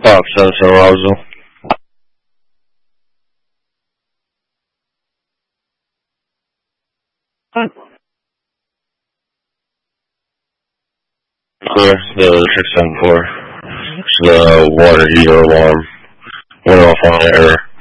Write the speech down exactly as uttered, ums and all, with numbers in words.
Fox Center, Roswell. Clear, the six seven four. The water heater alarm went off on error.